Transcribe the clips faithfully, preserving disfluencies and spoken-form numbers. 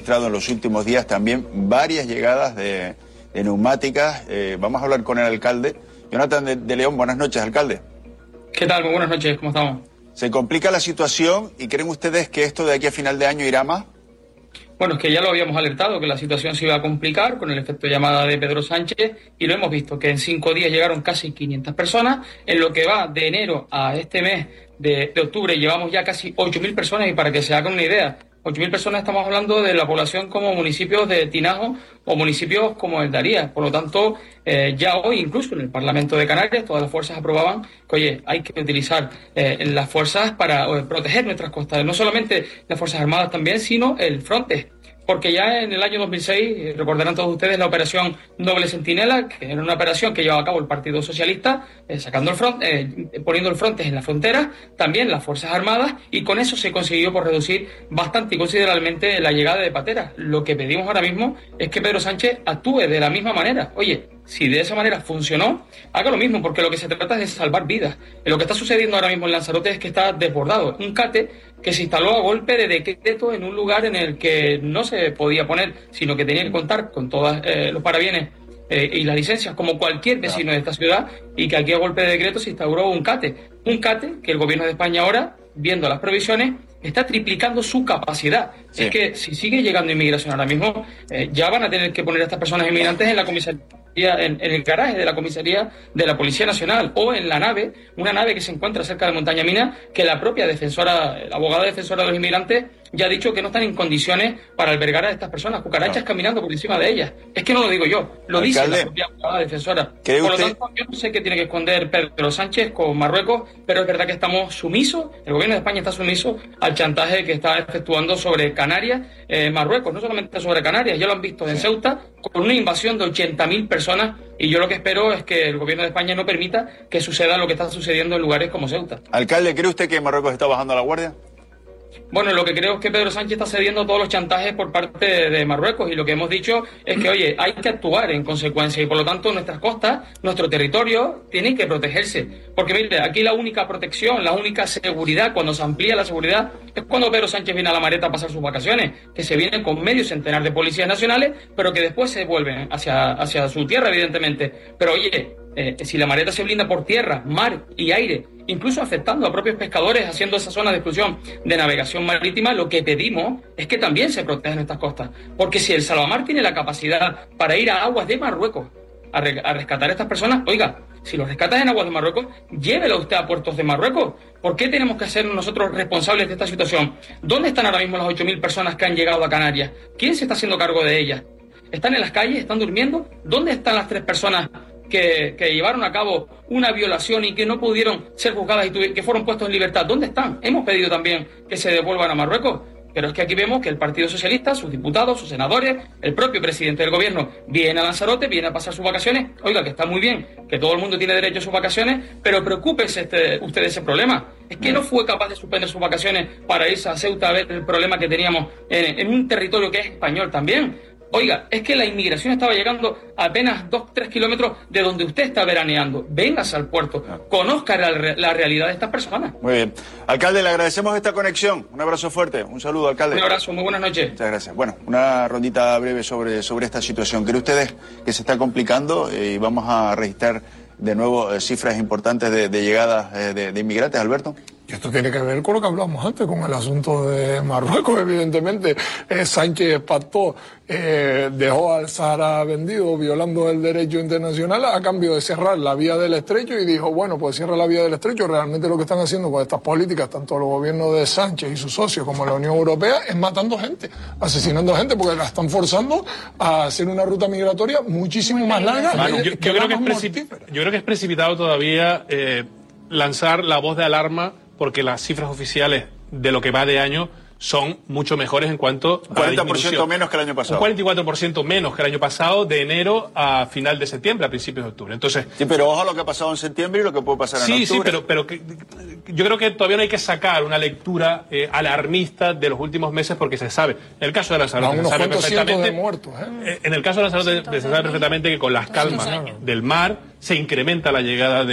En los últimos días también varias llegadas de, de neumáticas. Eh, vamos a hablar con el alcalde. Jonathan de, de León, buenas noches, alcalde. ¿Qué tal? Muy buenas noches, ¿cómo estamos? ¿Se complica la situación y creen ustedes que esto de aquí a final de año irá más? Bueno, es que ya lo habíamos alertado, que la situación se iba a complicar con el efecto llamada de Pedro Sánchez, y lo hemos visto, que en cinco días llegaron casi quinientas personas. En lo que va de enero a este mes de, de octubre llevamos ya casi ocho mil personas, y para que se hagan una idea, ocho mil personas estamos hablando de la población como municipios de Tinajo o municipios como el de Arías. Por lo tanto, eh, ya hoy, incluso en el Parlamento de Canarias, todas las fuerzas aprobaban que, oye, hay que utilizar eh, las fuerzas para eh, proteger nuestras costas. No solamente las Fuerzas Armadas también, sino el Frontex. Porque ya en el año dos mil seis, eh, recordarán todos ustedes la operación Noble Centinela, que era una operación que llevaba a cabo el Partido Socialista, eh, sacando el front, eh, poniendo el Frontex en la frontera, también las Fuerzas Armadas, y con eso se consiguió por reducir bastante y considerablemente la llegada de pateras. Lo que pedimos ahora mismo es que Pedro Sánchez actúe de la misma manera. Oye, si de esa manera funcionó, haga lo mismo, porque lo que se trata es de salvar vidas. Lo que está sucediendo ahora mismo en Lanzarote es que está desbordado. Un cate que se instaló a golpe de decreto en un lugar en el que no se podía poner, sino que tenía que contar con todos eh, los parabienes eh, y las licencias, como cualquier vecino de esta ciudad, y que aquí a golpe de decreto se instauró un cate. Un cate que el gobierno de España ahora, viendo las previsiones, está triplicando su capacidad. Sí. Es que si sigue llegando inmigración ahora mismo, eh, ya van a tener que poner a estas personas inmigrantes en la comisaría, en, en el garaje de la comisaría de la Policía Nacional, o en la nave, una nave que se encuentra cerca de Montaña Mina, que la propia defensora, la abogada defensora de los inmigrantes, ya ha dicho que no están en condiciones para albergar a estas personas, cucarachas no. caminando por encima de ellas. Es que no lo digo yo, lo alcalde, dice la propia abogada defensora. Por lo usted... tanto, yo no sé qué tiene que esconder Pedro Sánchez con Marruecos, pero es verdad que estamos sumisos, el gobierno de España está sumiso al chantaje que está efectuando sobre Canarias, eh, Marruecos, no solamente sobre Canarias, ya lo han visto en Ceuta, con una invasión de ochenta mil personas, y yo lo que espero es que el gobierno de España no permita que suceda lo que está sucediendo en lugares como Ceuta. Alcalde, ¿cree usted que Marruecos está bajando la guardia? Bueno, lo que creo es que Pedro Sánchez está cediendo todos los chantajes por parte de Marruecos, y lo que hemos dicho es que, oye, hay que actuar en consecuencia, y por lo tanto nuestras costas, nuestro territorio, tienen que protegerse. Porque mire, aquí la única protección, la única seguridad, cuando se amplía la seguridad, es cuando Pedro Sánchez viene a La Mareta a pasar sus vacaciones, que se vienen con medio centenar de policías nacionales, pero que después se vuelven hacia, hacia su tierra, evidentemente. Pero oye, eh, si La Mareta se blinda por tierra, mar y aire, incluso afectando a propios pescadores, haciendo esa zona de exclusión de navegación marítima, lo que pedimos es que también se protejan estas costas. Porque si el Salvamar tiene la capacidad para ir a aguas de Marruecos a, re a rescatar a estas personas, oiga, si los rescatas en aguas de Marruecos, llévelo usted a puertos de Marruecos. ¿Por qué tenemos que ser nosotros responsables de esta situación? ¿Dónde están ahora mismo las ocho mil personas que han llegado a Canarias? ¿Quién se está haciendo cargo de ellas? ¿Están en las calles? ¿Están durmiendo? ¿Dónde están las tres personas Que, que llevaron a cabo una violación y que no pudieron ser juzgadas y que fueron puestos en libertad? ¿Dónde están? Hemos pedido también que se devuelvan a Marruecos, pero es que aquí vemos que el Partido Socialista, sus diputados, sus senadores, el propio presidente del gobierno viene a Lanzarote, viene a pasar sus vacaciones. Oiga, que está muy bien, que todo el mundo tiene derecho a sus vacaciones, pero preocúpense este, usted de ese problema. Es que no fue capaz de suspender sus vacaciones para irse a Ceuta a ver el problema que teníamos en, en un territorio que es español también. Oiga, es que la inmigración estaba llegando a apenas dos, tres kilómetros de donde usted está veraneando. Véngase al puerto, conozca la, la realidad de estas personas. Muy bien. Alcalde, le agradecemos esta conexión. Un abrazo fuerte. Un saludo, alcalde. Un abrazo, muy buenas noches. Muchas gracias. Bueno, una rondita breve sobre, sobre esta situación. ¿Creen ustedes que se está complicando eh, y vamos a registrar de nuevo eh, cifras importantes de, de llegadas eh, de, de inmigrantes, Alberto? Y esto tiene que ver con lo que hablamos antes, con el asunto de Marruecos, evidentemente. Eh, Sánchez pactó, eh, dejó al Sahara vendido, violando el derecho internacional, a cambio de cerrar la vía del estrecho, y dijo, bueno, pues cierra la vía del estrecho. Realmente lo que están haciendo con estas políticas, tanto los gobiernos de Sánchez y sus socios como la Unión Europea, es matando gente, asesinando gente, porque la están forzando a hacer una ruta migratoria muchísimo más larga. Bueno, que, yo, que yo, creo que es mortífera. yo creo que es precipitado todavía eh, lanzar la voz de alarma, porque las cifras oficiales de lo que va de año son mucho mejores en cuanto a cuarenta por ciento menos que el año pasado. Un cuarenta y cuatro por ciento menos que el año pasado, de enero a final de septiembre, a principios de octubre. Entonces, sí, pero ojo a lo que ha pasado en septiembre y lo que puede pasar en sí, octubre. Sí, sí, pero, pero que, yo creo que todavía no hay que sacar una lectura eh, alarmista de los últimos meses, porque se sabe, en el caso de Lanzarote, unos se sabe cuantos cientos perfectamente, de muertos, ¿eh? En el caso de Lanzarote se sabe perfectamente que con las calmas del mar se incrementa la llegada de,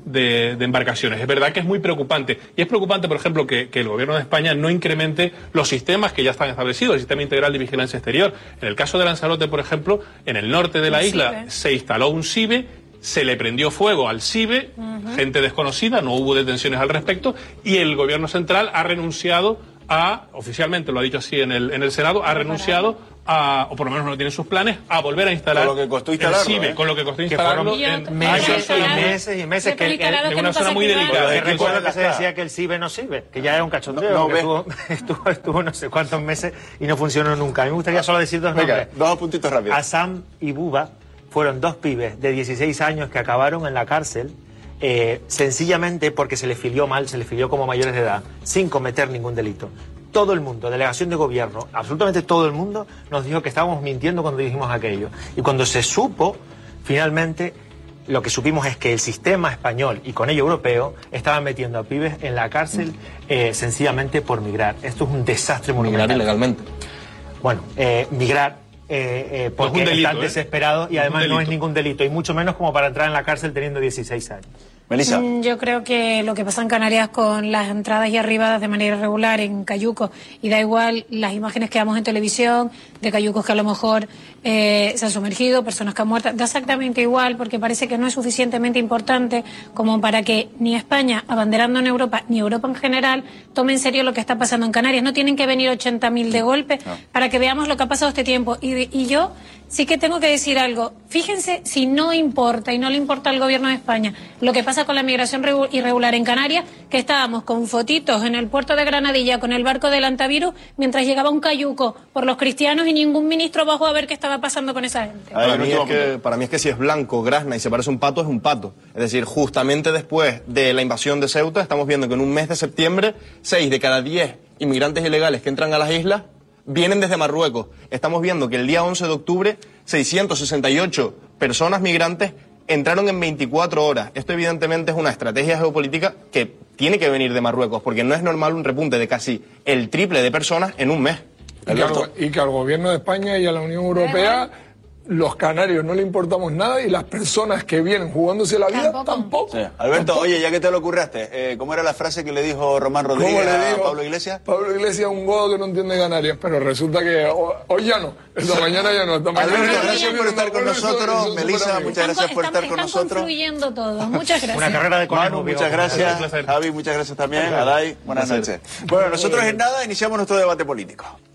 de, de embarcaciones. Es verdad que es muy preocupante. Y es preocupante, por ejemplo, que, que el gobierno de España no incremente los sistemas que ya están establecidos, el sistema integral de vigilancia exterior. En el caso de Lanzarote, por ejemplo, en el norte de la Un isla CIBE. se instaló un CIBE, se le prendió fuego al CIBE, uh-huh. gente desconocida, no hubo detenciones al respecto, y el gobierno central ha renunciado a, oficialmente lo ha dicho así en el, en el Senado, ha renunciado a, o por lo menos no tiene sus planes, a volver a instalar con lo que costó instalarlo, el CIBE, ¿eh? con lo que costó Que instalarlo fueron en meses años y meses y meses que, que, en una zona muy delicada. que Que recuerdo que que se decía que el CIBE no sirve, que ya es un cachondeo, No, no, que ve. estuvo, estuvo, estuvo no sé cuántos meses y no funcionó nunca. A mí me gustaría solo decir dos Venga, nombres. dos puntitos rápidos. Asam y Buba fueron dos pibes de dieciséis años que acabaron en la cárcel eh, sencillamente porque se les filió mal, se les filió como mayores de edad, sin cometer ningún delito. Todo el mundo, delegación de gobierno, absolutamente todo el mundo nos dijo que estábamos mintiendo cuando dijimos aquello. Y cuando se supo, finalmente, lo que supimos es que el sistema español y con ello europeo estaban metiendo a pibes en la cárcel eh, sencillamente por migrar. Esto es un desastre monumental. Migrar ilegalmente. Bueno, eh, migrar eh, eh, porque es un delito, están ¿eh? desesperados y Es un además no delito. es ningún delito, y mucho menos como para entrar en la cárcel teniendo dieciséis años. Melissa. Mm, Yo creo que lo que pasa en Canarias con las entradas y arribadas de manera irregular en cayucos, y da igual las imágenes que vemos en televisión de cayucos que a lo mejor eh, se han sumergido, personas que han muerto, da exactamente igual, porque parece que no es suficientemente importante como para que ni España, abanderando en Europa, ni Europa en general, tome en serio lo que está pasando en Canarias. No tienen que venir ochenta mil de golpe no. para que veamos lo que ha pasado este tiempo. Y, y yo sí que tengo que decir algo. Fíjense si no importa, y no le importa al gobierno de España, lo que pasa con la migración irregular en Canarias, que estábamos con fotitos en el puerto de Granadilla con el barco del Antavirus mientras llegaba un cayuco por los cristianos y ningún ministro bajó a ver qué estaba pasando con esa gente. A ver, Para mí, último es que, punto. para mí es que si es blanco, grazna y se parece a un pato, es un pato. Es decir, justamente después de la invasión de Ceuta, estamos viendo que en un mes de septiembre, seis de cada diez inmigrantes ilegales que entran a las islas vienen desde Marruecos. Estamos viendo que el día once de octubre, seiscientas sesenta y ocho personas migrantes entraron en veinticuatro horas. Esto evidentemente es una estrategia geopolítica que tiene que venir de Marruecos, porque no es normal un repunte de casi el triple de personas en un mes. Y que, al, y que al gobierno de España y a la Unión Europea, los canarios no le importamos nada, y las personas que vienen jugándose la vida Tampoco. tampoco. Sí. Alberto, Tampoco. oye, ya que te lo ocurraste, eh, ¿cómo era la frase que le dijo Román ¿Cómo Rodríguez le a digo? Pablo Iglesias? Pablo Iglesias es un godo que no entiende Canarias, pero resulta que ho- hoy ya no, esta mañana ya no, esta mañana Alberto, ya no. gracias por estar con nosotros. Melissa, muchas gracias por estar con están nosotros. confluyendo todos. Muchas gracias. Una carrera de conejos. Manu, vio. muchas Un gracias. placer. Javi, muchas gracias también. Adai, buenas noches. Bueno, nosotros en nada iniciamos nuestro debate político.